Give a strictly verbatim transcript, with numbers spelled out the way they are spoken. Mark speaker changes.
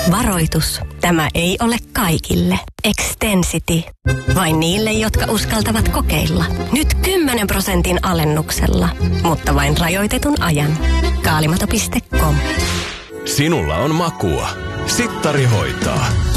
Speaker 1: Varoitus. Tämä ei ole kaikille. Extensity. Vain niille, jotka uskaltavat kokeilla. Nyt kymmenen prosentin alennuksella. Mutta vain rajoitetun ajan. Kaalimato piste com.
Speaker 2: Sinulla on makua. Sittari hoitaa.